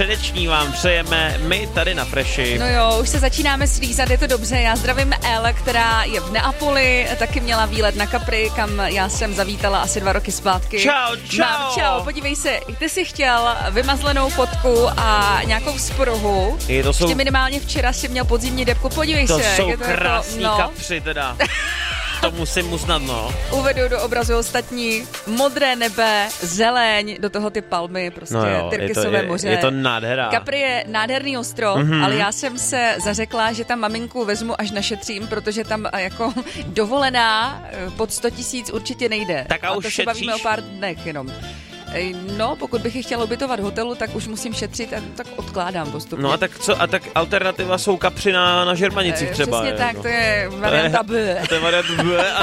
středeční vám přejeme my tady na Freši. No jo, už se začínáme slízat, je to dobře. Já zdravím El, která je v Neapoli, taky měla výlet na Capri, kam já jsem zavítala asi 2 roky zpátky. Čau, čau. Čau, podívej se, ty jsi chtěl vymazlenou fotku a nějakou spruhu. Ještě minimálně včera si měl podzimní debku, podívej se. To jsou krásný kapři teda. To musím uznat, no. Uvedu do obrazu ostatní modré nebe, zeleň, do toho ty palmy, prostě Tyrkisové moře. Je to nádhera. Capri je nádherný ostrov, ale já jsem se zařekla, že tam maminku vezmu, až našetřím, protože tam jako dovolená pod 100 000 určitě nejde. Tak a už to šetříš? se bavíme o pár dnech jenom. No, pokud bych je chtěla ubytovat v hotelu, tak už musím šetřit a tak odkládám postupně. No a tak co? A tak alternativa jsou kapři na Žermanicích třeba. Přesně tak, to je varianta B. To je varianta B.